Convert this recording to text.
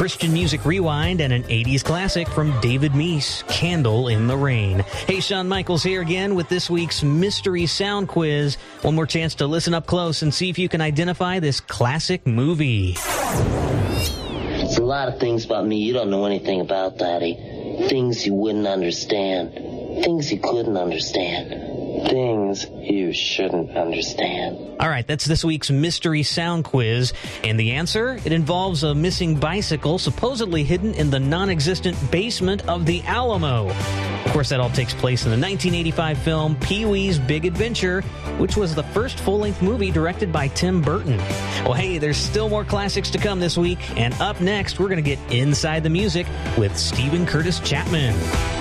Christian Music Rewind, and an 80s classic from David Meese, Candle in the Rain. Hey, Shawn Michaels here again with this week's Mystery Sound Quiz. One more chance to listen up close and see if you can identify this classic movie. There's a lot of things about me you don't know anything about, Daddy. Things you wouldn't understand. Things you couldn't understand. Things you shouldn't understand. All right, that's this week's Mystery Sound Quiz. And the answer? It involves a missing bicycle supposedly hidden in the non-existent basement of the Alamo. Of course, that all takes place in the 1985 film Pee-wee's Big Adventure, which was the first full-length movie directed by Tim Burton. Well, hey, there's still more classics to come this week. And up next, we're going to get inside the music with Stephen Curtis Chapman.